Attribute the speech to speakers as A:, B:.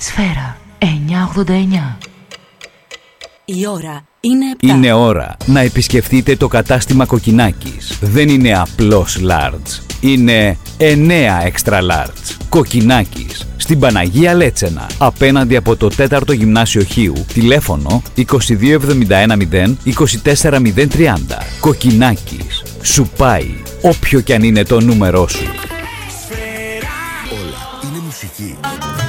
A: Σφαίρα 989.
B: Η ώρα είναι 7.
C: Είναι ώρα να επισκεφτείτε το κατάστημα Κοκκινάκης. Δεν είναι απλώς large. Είναι 9 extra large. Κοκκινάκης. Στην Παναγία Λέτσενα. Απέναντι από το 4ο Γυμνάσιο Χίου. Τηλέφωνο 22710 24030. Κοκκινάκης. Σου πάει όποιο κι αν είναι το νούμερό σου.